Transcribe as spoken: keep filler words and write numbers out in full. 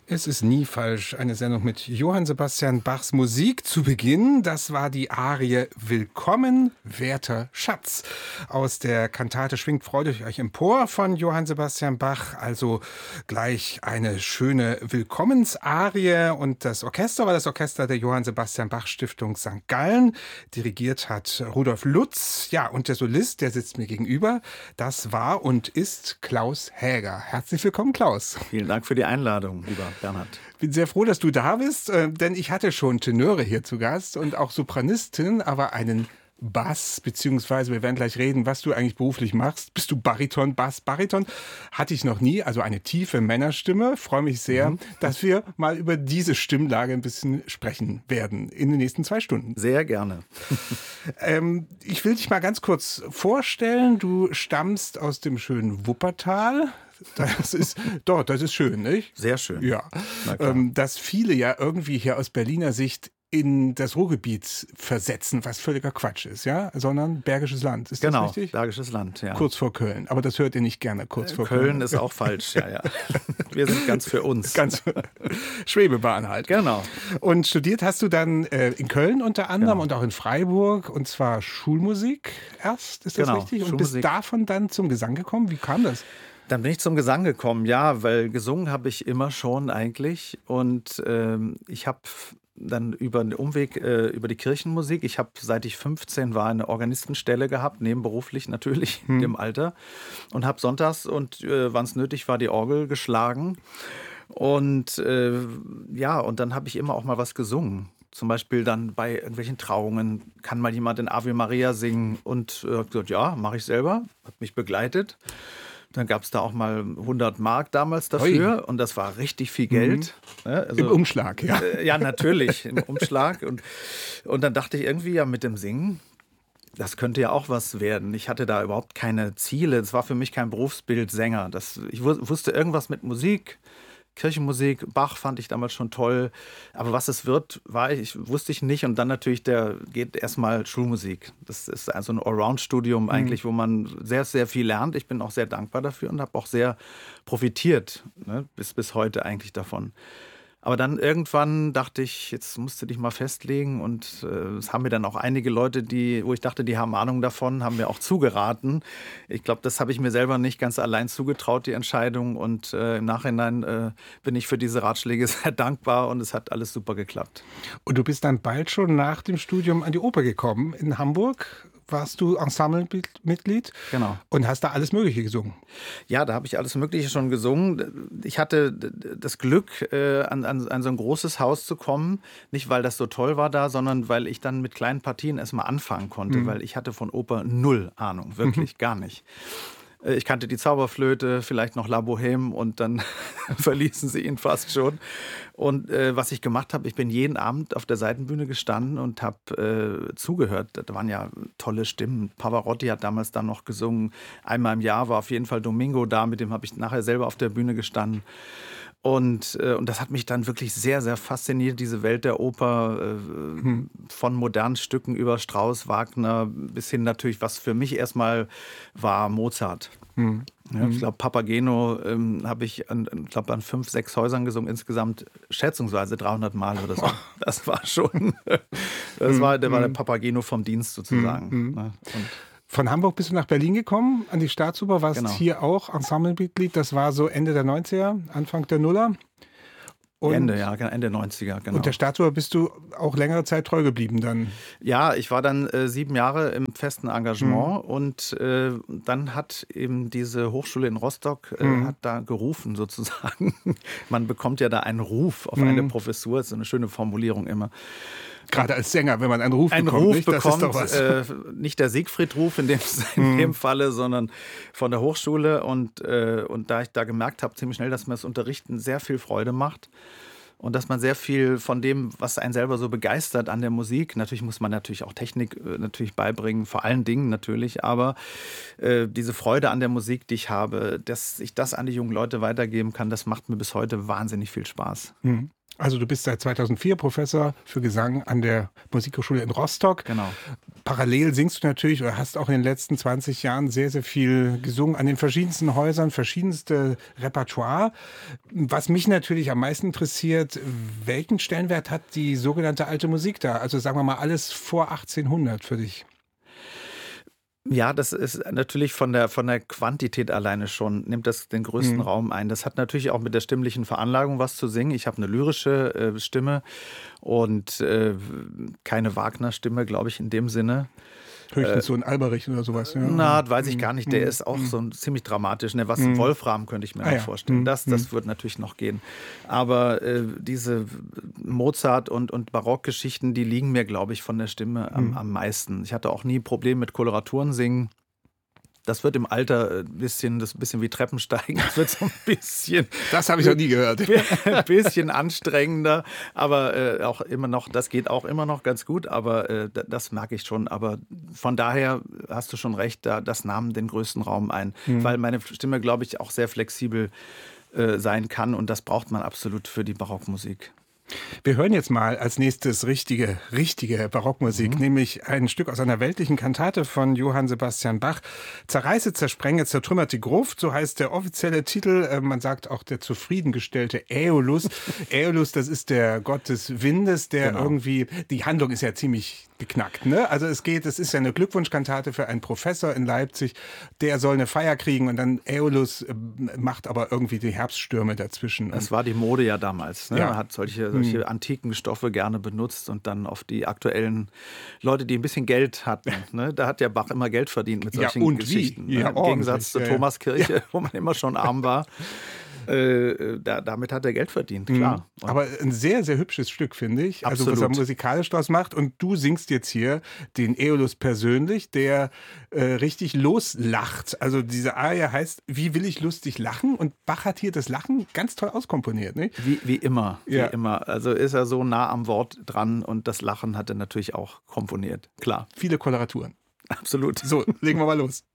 Es ist nie falsch, eine Sendung mit Johann Sebastian Bachs Musik zu Beginn. Das war die Arie Willkommen, werter Schatz aus der Kantate Schwingt Freude euch empor von Johann Sebastian Bach. Also gleich eine schöne Willkommensarie. Und das Orchester war das Orchester der Johann Sebastian Bach Stiftung Sankt Gallen. Dirigiert hat Rudolf Lutz. Ja, und der Solist, der sitzt mir gegenüber, das war und ist Klaus Häger. Herzlich willkommen, Klaus. Vielen Dank für die Einladung, lieber Bernhard. Ich bin sehr froh, dass du da bist, äh, denn ich hatte schon Tenöre hier zu Gast und auch Sopranistin, aber einen Bass, beziehungsweise wir werden gleich reden, was du eigentlich beruflich machst. Bist du Bariton, Bass, Bariton? Hatte ich noch nie, also eine tiefe Männerstimme. Freue mich sehr, mhm. dass wir mal über diese Stimmlage ein bisschen sprechen werden in den nächsten zwei Stunden. Sehr gerne. ähm, ich will dich mal ganz kurz vorstellen. Du stammst aus dem schönen Wuppertal. Das ist, doch, das ist schön, nicht? Sehr schön. Ja. Ähm, dass viele ja irgendwie hier aus Berliner Sicht in das Ruhrgebiet versetzen, was völliger Quatsch ist, ja, sondern Bergisches Land. Ist genau, das richtig? Bergisches Land, ja. Kurz vor Köln, aber das hört ihr nicht gerne, kurz vor Köln. Köln ist auch falsch, ja, ja. Wir sind ganz für uns. Ganz Schwebebahn halt. Genau. Und studiert hast du dann äh, in Köln unter anderem genau. und auch in Freiburg, und zwar Schulmusik erst, ist das genau, richtig? Und Schulmusik. bist davon dann zum Gesang gekommen? Wie kam das? Dann bin ich zum Gesang gekommen, ja, weil gesungen habe ich immer schon eigentlich. Und ähm, ich habe dann über den Umweg äh, über die Kirchenmusik, ich habe seit ich fünfzehn war eine Organistenstelle gehabt, nebenberuflich natürlich hm. in dem Alter. Und habe sonntags und äh, wann es nötig war, die Orgel geschlagen. Und äh, ja, und dann habe ich immer auch mal was gesungen. Zum Beispiel dann bei irgendwelchen Trauungen kann mal jemand in Ave Maria singen. Und äh, gesagt, ja, mache ich selber, hat mich begleitet. Dann gab es da auch mal hundert Mark damals dafür. Ui. Und das war richtig viel Geld. Mhm. Ja, also, im Umschlag, ja. Äh, ja, natürlich, im Umschlag. Und, und dann dachte ich irgendwie, ja, mit dem Singen, das könnte ja auch was werden. Ich hatte da überhaupt keine Ziele. Es war für mich kein Berufsbild Sänger. Das, ich wusste irgendwas mit Musik. Kirchenmusik, Bach fand ich damals schon toll. Aber was es wird, war ich, wusste ich nicht. Und dann natürlich, der geht erstmal Schulmusik. Das ist also ein Allround-Studium eigentlich, mhm. wo man sehr, sehr viel lernt. Ich bin auch sehr dankbar dafür und habe auch sehr profitiert, ne, bis, bis heute eigentlich davon. Aber dann irgendwann dachte ich, jetzt musst du dich mal festlegen. Und äh, es haben mir dann auch einige Leute, die, wo ich dachte, die haben Ahnung davon, haben mir auch zugeraten. Ich glaube, das habe ich mir selber nicht ganz allein zugetraut, die Entscheidung. Und äh, im Nachhinein äh, bin ich für diese Ratschläge sehr dankbar und es hat alles super geklappt. Und du bist dann bald schon nach dem Studium an die Oper gekommen in Hamburg. Warst du Ensemblemitglied? Genau. Und hast da alles Mögliche gesungen? Ja, da habe ich alles Mögliche schon gesungen. Ich hatte das Glück, äh, an, an, an so ein großes Haus zu kommen. Nicht, weil das so toll war da, sondern weil ich dann mit kleinen Partien erstmal anfangen konnte. Mhm. Weil ich hatte von Oper null Ahnung, wirklich mhm. gar nicht. Ich kannte die Zauberflöte, vielleicht noch La Bohème und dann verließen sie ihn fast schon. Und äh, was ich gemacht habe, ich bin jeden Abend auf der Seitenbühne gestanden und habe äh, zugehört. Da waren ja tolle Stimmen. Pavarotti hat damals dann noch gesungen. Einmal im Jahr war auf jeden Fall Domingo da, mit dem habe ich nachher selber auf der Bühne gestanden. Und, äh, und das hat mich dann wirklich sehr, sehr fasziniert, diese Welt der Oper, äh, hm. von modernen Stücken über Strauss, Wagner bis hin natürlich, was für mich erstmal war, Mozart. Hm. Ja, ich glaube, Papageno ähm, habe ich an, ich glaub, an fünf, sechs Häusern gesungen, insgesamt schätzungsweise dreihundert Mal oder so. Das war schon, das war, der war der Papageno vom Dienst sozusagen. Hm. Ja, und von Hamburg bist du nach Berlin gekommen, an die Staatsoper, warst genau. hier auch Ensemblemitglied. Das war so Ende der neunziger, Anfang der Nuller. Und Ende, ja, Ende neunziger, genau. Und der Staatsoper bist du auch längere Zeit treu geblieben dann? Ja, ich war dann äh, sieben Jahre im festen Engagement mhm. und äh, dann hat eben diese Hochschule in Rostock äh, mhm. hat da gerufen sozusagen. Man bekommt ja da einen Ruf auf mhm. eine Professur, das ist eine schöne Formulierung immer. Gerade als Sänger, wenn man einen Ruf einen bekommt. Ruf nicht? bekommt, das ist doch was. Äh, nicht der Siegfried-Ruf in dem, in dem Falle, sondern von der Hochschule. Und, äh, und da ich da gemerkt habe, ziemlich schnell, dass mir das Unterrichten sehr viel Freude macht. Und dass man sehr viel von dem, was einen selber so begeistert an der Musik, natürlich muss man natürlich auch Technik äh, natürlich beibringen, vor allen Dingen natürlich, aber äh, diese Freude an der Musik, die ich habe, dass ich das an die jungen Leute weitergeben kann, das macht mir bis heute wahnsinnig viel Spaß. Mhm. Also du bist seit zweitausendvier Professor für Gesang an der Musikhochschule in Rostock. Genau. Parallel singst du natürlich oder hast auch in den letzten zwanzig Jahren sehr, sehr viel gesungen an den verschiedensten Häusern, verschiedenste Repertoire. Was mich natürlich am meisten interessiert, welchen Stellenwert hat die sogenannte alte Musik da? Also sagen wir mal alles vor achtzehnhundert für dich. Ja, das ist natürlich von der, von der Quantität alleine schon, nimmt das den größten mhm. Raum ein. Das hat natürlich auch mit der stimmlichen Veranlagung was zu singen. Ich habe eine lyrische äh, Stimme und äh, keine Wagner-Stimme, glaube ich, in dem Sinne. Höchstens äh, so ein Alberich oder sowas. Ja. Na, weiß ich gar nicht. Der ist auch so ein, ziemlich dramatisch. Ne? Was ein Wolfram könnte ich mir ah, noch vorstellen. Das, das wird natürlich noch gehen. Aber äh, diese Mozart- und, und Barockgeschichten, die liegen mir, glaube ich, von der Stimme am, am meisten. Ich hatte auch nie Probleme mit Koloraturen singen. Das wird im Alter ein bisschen, das ist ein bisschen wie Treppensteigen. Das wird so ein bisschen. Das habe ich noch nie gehört. Ein bisschen anstrengender, aber äh, auch immer noch, das geht auch immer noch ganz gut, aber äh, das merke ich schon. Aber von daher hast du schon recht, da, das nahm den größten Raum ein, mhm. weil meine Stimme, glaube ich, auch sehr flexibel äh, sein kann und das braucht man absolut für die Barockmusik. Wir hören jetzt mal als nächstes richtige, richtige Barockmusik, mhm. nämlich ein Stück aus einer weltlichen Kantate von Johann Sebastian Bach. Zerreiße, zersprenge, zertrümmert die Gruft, so heißt der offizielle Titel. Man sagt auch der zufriedengestellte Äolus. Äolus, das ist der Gott des Windes, der genau. irgendwie, die Handlung ist ja ziemlich geknackt, ne? Also es geht, es ist ja eine Glückwunschkantate für einen Professor in Leipzig, der soll eine Feier kriegen und dann Äolus macht aber irgendwie die Herbststürme dazwischen. Das war die Mode ja damals, ne? Ja. Man hat solche, solche antiken Stoffe gerne benutzt und dann auf die aktuellen Leute, die ein bisschen Geld hatten, ne? Da hat ja Bach immer Geld verdient mit solchen ja, und Geschichten. Wie? Ja, ne? Im Gegensatz zur ja, Thomaskirche, ja. wo man immer schon arm war. Äh, da, damit hat er Geld verdient, klar. Mhm. Aber ein sehr, sehr hübsches Stück, finde ich. Absolut. Also was er musikalisch draus macht. Und du singst jetzt hier den Äolus persönlich, der äh, richtig loslacht. Also diese Arie heißt, wie will ich lustig lachen? Und Bach hat hier das Lachen ganz toll auskomponiert, nicht? Wie, wie immer, ja. wie immer. Also ist er so nah am Wort dran und das Lachen hat er natürlich auch komponiert, klar. Viele Koloraturen. Absolut. So, legen wir mal los.